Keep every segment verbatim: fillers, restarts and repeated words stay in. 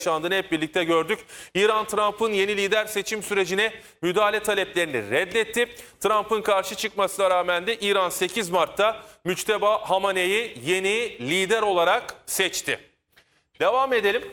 yaşandığını hep birlikte gördük. İran, Trump'ın yeni lider seçim sürecine müdahale taleplerini reddetti. Trump'ın karşı çıkmasına rağmen de İran sekiz Mart'ta Müçteba Hamane'yi yeni lider olarak seçti. Devam edelim.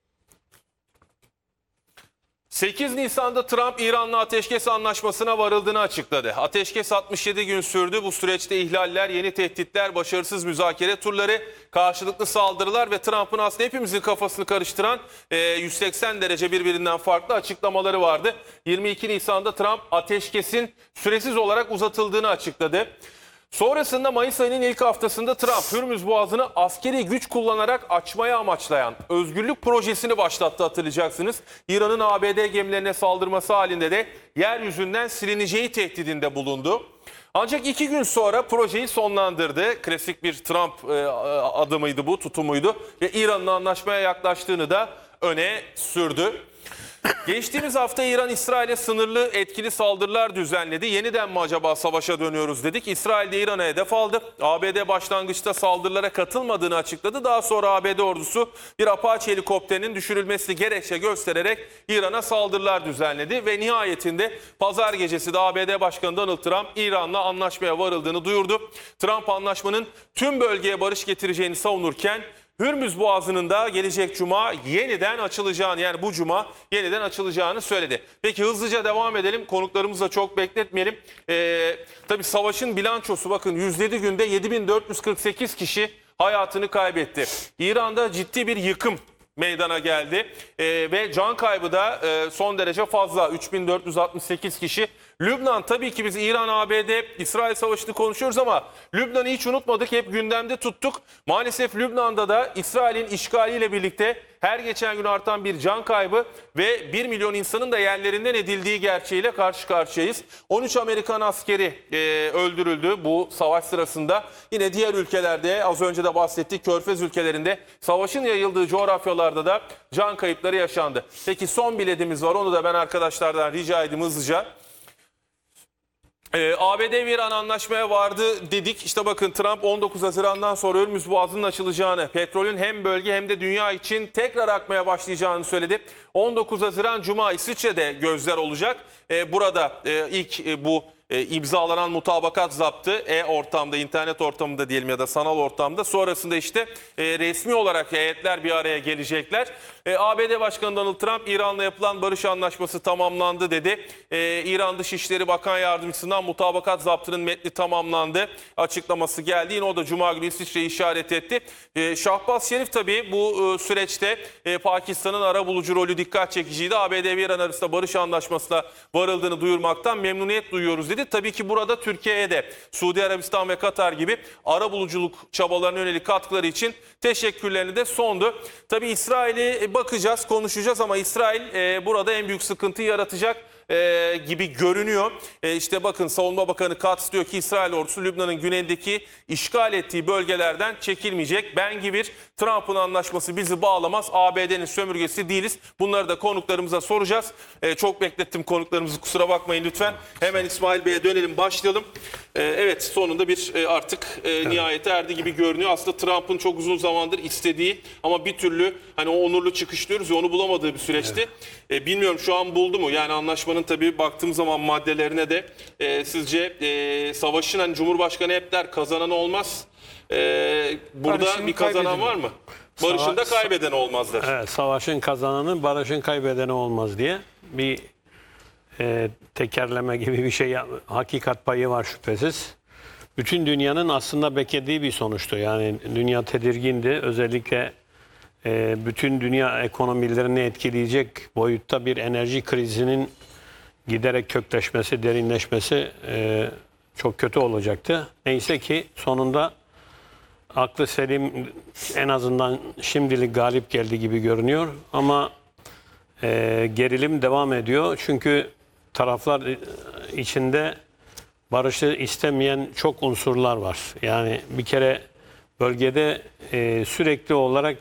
sekiz Nisan'da Trump İran'la ateşkes anlaşmasına varıldığını açıkladı. Ateşkes altmış yedi gün sürdü. Bu süreçte ihlaller, yeni tehditler, başarısız müzakere turları, karşılıklı saldırılar ve Trump'ın aslında hepimizin kafasını karıştıran e, yüz seksen derece birbirinden farklı açıklamaları vardı. yirmi iki Nisan'da Trump ateşkesin süresiz olarak uzatıldığını açıkladı. Sonrasında Mayıs ayının ilk haftasında Trump, Hürmüz Boğazı'nı askeri güç kullanarak açmaya amaçlayan özgürlük projesini başlattı, hatırlayacaksınız. İran'ın A B D gemilerine saldırması halinde de yeryüzünden silineceği tehdidinde bulundu. Ancak iki gün sonra projeyi sonlandırdı. Klasik bir Trump e, adımıydı bu, tutumuydu ve İran'ın anlaşmaya yaklaştığını da öne sürdü. Geçtiğimiz hafta İran, İsrail'e sınırlı etkili saldırılar düzenledi. Yeniden mi acaba savaşa dönüyoruz dedik. İsrail de İran'a hedef aldı. A B D başlangıçta saldırılara katılmadığını açıkladı. Daha sonra A B D ordusu bir Apache helikopterinin düşürülmesini gerekçe göstererek İran'a saldırılar düzenledi. Ve nihayetinde pazar gecesi de A B D Başkanı Donald Trump İran'la anlaşmaya varıldığını duyurdu. Trump anlaşmanın tüm bölgeye barış getireceğini savunurken Hürmüz Boğazı'nın da gelecek cuma yeniden açılacağını, yani bu cuma yeniden açılacağını söyledi. Peki hızlıca devam edelim. Konuklarımızı da çok bekletmeyelim. Ee, tabii savaşın bilançosu, bakın yüz yedi günde yedi bin dört yüz kırk sekiz kişi hayatını kaybetti. İran'da ciddi bir yıkım meydana geldi ee, ve can kaybı da e, son derece fazla, üç bin dört yüz altmış sekiz kişi. Lübnan, tabii ki biz İran, A B D, İsrail savaşını konuşuyoruz ama Lübnan'ı hiç unutmadık, hep gündemde tuttuk. Maalesef Lübnan'da da İsrail'in işgaliyle birlikte her geçen gün artan bir can kaybı ve bir milyon insanın da yerlerinden edildiği gerçeğiyle karşı karşıyayız. on üç Amerikan askeri e, öldürüldü bu savaş sırasında. Yine diğer ülkelerde, az önce de bahsettik, Körfez ülkelerinde savaşın yayıldığı coğrafyalarda da can kayıpları yaşandı. Peki son biletimiz var, onu da ben arkadaşlardan rica edeyim hızlıca. Ee, A B D ve İran anlaşmaya vardı dedik. İşte bakın, Trump on dokuz Haziran'dan sonra Hürmüz Boğazı'nın açılacağını, petrolün hem bölge hem de dünya için tekrar akmaya başlayacağını söyledi. on dokuz Haziran Cuma İsviçre'de gözler olacak. Ee, burada e, ilk e, bu e, imzalanan mutabakat zaptı e-ortamda, internet ortamında diyelim ya da sanal ortamda. Sonrasında işte e, resmi olarak heyetler bir araya gelecekler. E, A B D Başkanı Donald Trump, İran'la yapılan barış anlaşması tamamlandı dedi. E, İran Dışişleri Bakan Yardımcısından mutabakat zaptının metni tamamlandı açıklaması geldi. Yine o da Cuma günü İsviçre'yi işaret etti. E, Şahbaz Şerif tabii bu e, süreçte e, Pakistan'ın arabulucu rolü dikkat çekiciydi. A B D ve İran arasında barış anlaşmasına varıldığını duyurmaktan memnuniyet duyuyoruz dedi. Tabii ki burada Türkiye'ye de Suudi Arabistan ve Katar gibi arabuluculuk çabalarına yönelik katkıları için teşekkürlerini de sondu. Tabii İsrail'i bakacağız, konuşacağız ama İsrail e, burada en büyük sıkıntıyı yaratacak e, gibi görünüyor. E, işte bakın, Savunma Bakanı Katz diyor ki İsrail ordusu Lübnan'ın güneyindeki işgal ettiği bölgelerden çekilmeyecek. Ben Gvir, Trump'ın anlaşması bizi bağlamaz. A B D'nin sömürgesi değiliz. Bunları da konuklarımıza soracağız. E, çok beklettim konuklarımızı, kusura bakmayın lütfen. Hemen İsmail Bey'e dönelim, başlayalım. E, evet, sonunda bir e, artık e, nihayete erdi gibi görünüyor. Aslında Trump'ın çok uzun zamandır istediği ama bir türlü hani o onurlu çıkış diyoruz ya, onu bulamadığı bir süreçti. Evet. E, bilmiyorum şu an buldu mu? Yani anlaşmanın tabii baktığım zaman maddelerine de e, sizce e, savaşın, hani Cumhurbaşkanı hep der kazanan olmaz. E, burada barışın bir kazanan var mı? Barışın da kaybeden olmaz der. Evet, savaşın kazananı, barışın kaybedeni olmaz diye bir e, tekerleme gibi bir şey, hakikat payı var şüphesiz. Bütün dünyanın aslında beklediği bir sonuçtu. Yani dünya tedirgindi. Özellikle e, bütün dünya ekonomilerini etkileyecek boyutta bir enerji krizinin giderek kökleşmesi, derinleşmesi e, çok kötü olacaktı. Neyse ki sonunda aklı selim en azından şimdilik galip geldi gibi görünüyor. Ama e, gerilim devam ediyor. Çünkü taraflar içinde barışı istemeyen çok unsurlar var. Yani bir kere bölgede e, sürekli olarak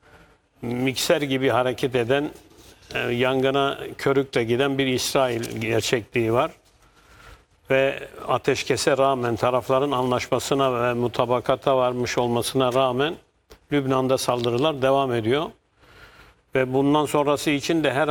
mikser gibi hareket eden, e, yangına körükle giden bir İsrail gerçekliği var. Ve ateşkese rağmen, tarafların anlaşmasına ve mutabakata varmış olmasına rağmen Lübnan'da saldırılar devam ediyor. ve bundan sonrası için de her